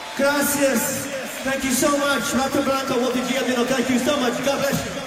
Gracias. Thank you so much. Rata Blanca, Walter Giardino, thank you so much. God bless you.